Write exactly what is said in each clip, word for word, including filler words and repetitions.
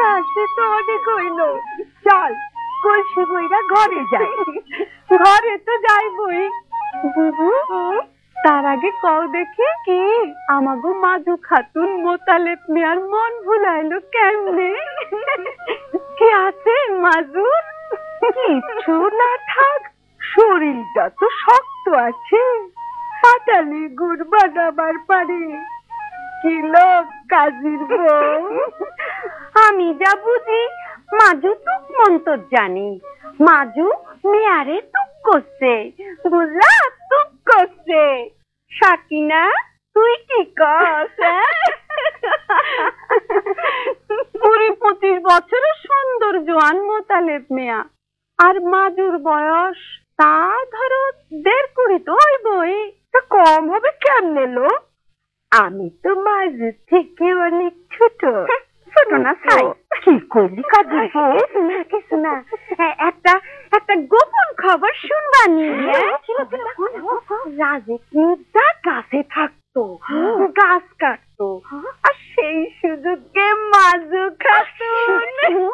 রাশি তো অনেক হইল, চল কলসি বইরা ঘরে যাই। ঘরে তো যাইবই বুবু, তার আগে কও দেখি কি আমাগো মাজু খাতুন মোতালেব মিয়ার মন ভুলাইলো কেমনে? কি আছে মাজুর? কিছু না থাক, শরীরটা তো শক্ত আছে, পাটালি গুড় বানাবার পারে। কি লোক কাজীর বউ। আমি যা বুঝি মাজু তুক মন্তর জানি, মাজু মেয়ারে তুক করছে, বুঝলা? তুক করছে। সাকিনা তুই কি কস? কুড়ি পঁচিশ বছরের সুন্দর জোয়ান মোতালেব মিয়া, আর মাজুর বয়স তা ধরো দেড় কুড়ি তো হইবই। কম হবে কেমনে লো? আমি তো মাজুর থেকে অনেক ছোট। ছোট না ছাই? কি করলি কাজী? না কিছু না, একটা একটা গোপন খবর শুনবানি। রাজে কি গাছে থাকতো, গাছ কাটতো, আর সেই সুযোগে মাজু খাতুন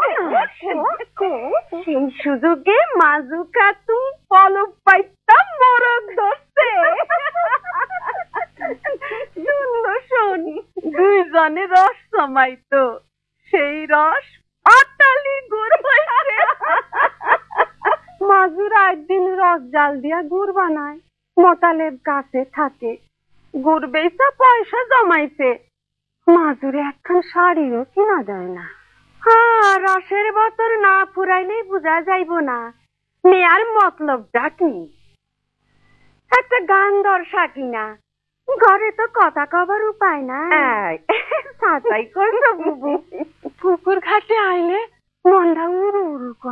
সেই সুযোগে মাজু খাতুন পলব পাইতা মরক ধরছে। শুনলো শোন, দুইজনে রস জমাইতো, সেই রস পাটালি গুড় হইছে। মাজুর একদিন রস জাল দিয়া গুড় বানায়, মোতালেব গাছে থাকে, গুড় বেচা পয়সা জমাইছে। মাজুরে একখান শাড়িও কিনা যায় না। হ্যাঁ, রসের বোতল না ফুরাইলেই বোঝা যাইব না মেয়ার মতলবটা কি। একটা গান দর্শা কিনা, ঘরে তো কথা কবার উপায় না। সাজাই করছো বুবু, পুকুর ঘাটে আইলে মনটা উড়ু উড়ু করে।